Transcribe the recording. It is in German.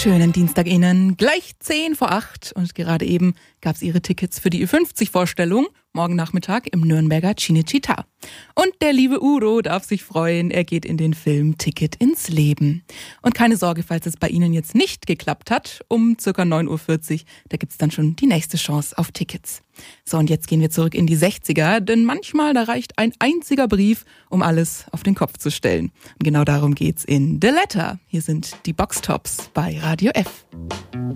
Schönen Dienstag Ihnen, gleich 7:50 und gerade eben gab es Ihre Tickets für die Ü50-Vorstellung morgen Nachmittag im Nürnberger Cinecittà. Und der liebe Udo darf sich freuen, er geht in den Film Ticket ins Leben. Und keine Sorge, falls es bei Ihnen jetzt nicht geklappt hat, um ca. 9:40 Uhr, da gibt's dann schon die nächste Chance auf Tickets. So, und jetzt gehen wir zurück in die 60er, denn manchmal da reicht ein einziger Brief, um alles auf den Kopf zu stellen. Und genau darum geht's in The Letter. Hier sind die Boxtops bei Radio F.